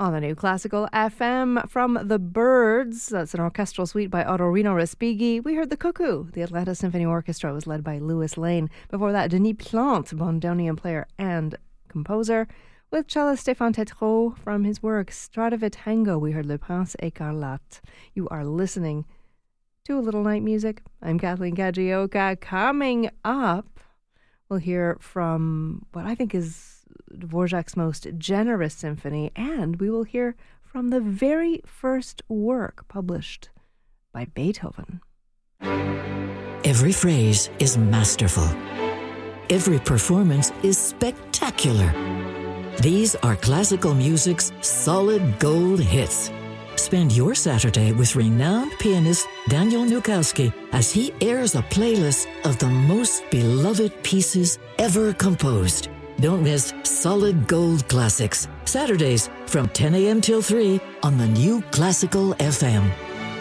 On the new Classical FM from The Birds, that's an orchestral suite by Ottorino Respighi. We heard The Cuckoo. The Atlanta Symphony Orchestra was led by Louis Lane. Before that, Denis Plante, Bondonian player and composer, with cellist Stéphane Tétrault from his work Stradiva Tango. We heard Le Prince Écarlate. You are listening to a little night music. I'm Kathleen Kajioka. Coming up, we'll hear from what I think is Dvorak's most generous symphony, and we will hear from the very first work published by Beethoven. Every phrase is masterful. Every performance is spectacular. These are classical music's solid gold hits. Spend your Saturday with renowned pianist Daniel Nukowski as he airs a playlist of the most beloved pieces ever composed. Don't miss Solid Gold Classics, Saturdays from 10 a.m. till 3 on the new Classical FM.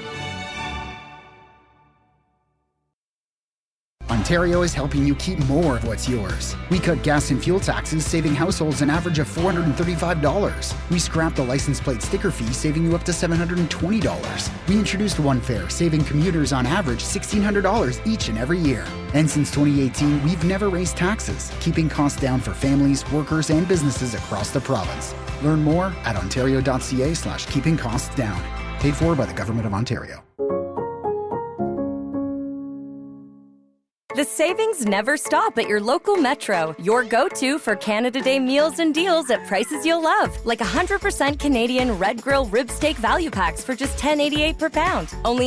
Ontario is helping you keep more of what's yours. We cut gas and fuel taxes, saving households an average of $435. We scrapped the license plate sticker fee, saving you up to $720. We introduced One Fare, saving commuters on average $1,600 each and every year. And since 2018, we've never raised taxes, keeping costs down for families, workers, and businesses across the province. Learn more at ontario.ca/keeping costs down. Paid for by the Government of Ontario. The savings never stop at your local Metro. Your go-to for Canada Day meals and deals at prices you'll love. Like 100% Canadian Red Grill Rib Steak Value Packs for just $10.88 per pound. Only